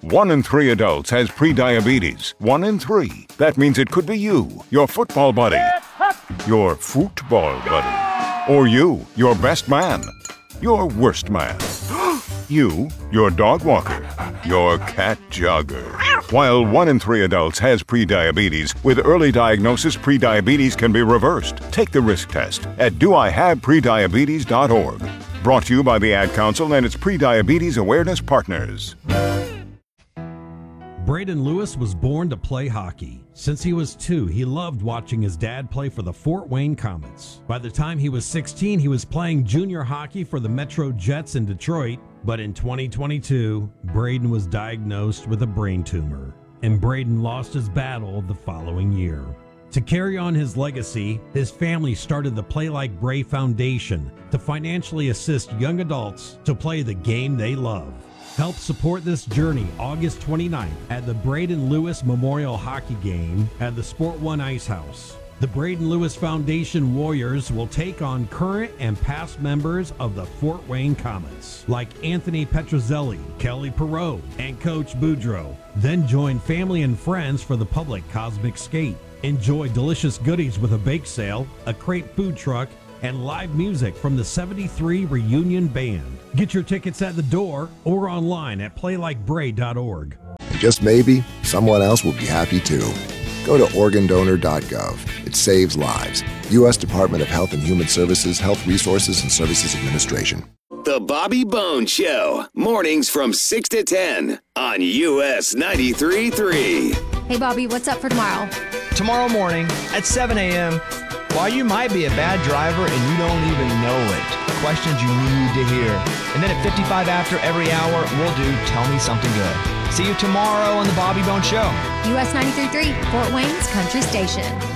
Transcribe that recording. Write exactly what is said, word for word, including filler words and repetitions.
One in three adults has prediabetes. One in three. That means it could be you, your football buddy, your football buddy, or you, your best man, your worst man, you, your dog walker, your cat jogger. While one in three adults has prediabetes, with early diagnosis, prediabetes can be reversed. Take the risk test at do I have prediabetes dot org. Brought to you by the Ad Council and its Prediabetes Awareness Partners. Braden Lewis was born to play hockey. Since he was two, he loved watching his dad play for the Fort Wayne Comets. By the time he was sixteen, he was playing junior hockey for the Metro Jets in Detroit. But in twenty twenty-two, Braden was diagnosed with a brain tumor, and Braden lost his battle the following year. To carry on his legacy, his family started the Play Like Bray Foundation to financially assist young adults to play the game they love. Help support this journey August twenty-ninth at the Braden Lewis Memorial Hockey Game at the Sport One Ice House. The Braden Lewis Foundation Warriors will take on current and past members of the Fort Wayne Comets, like Anthony Petrozelli, Kelly Perot, and Coach Boudreau. Then join family and friends for the public Cosmic Skate. Enjoy delicious goodies with a bake sale, a crate food truck, and live music from the seventy-three Reunion Band. Get your tickets at the door or online at play like bray dot org. And just maybe, someone else will be happy too. Go to organ donor dot gov. It saves lives. U S Department of Health and Human Services, Health Resources and Services Administration. The Bobby Bone Show. Mornings from six to ten on U S ninety-three point three. Hey, Bobby, what's up for tomorrow? Tomorrow morning at seven a.m., while you might be a bad driver and you don't even know it, questions you need to hear. And then at fifty-five after every hour, we'll do Tell Me Something Good. See you tomorrow on The Bobby Bone Show. U S ninety-three point three, Fort Wayne's Country Station.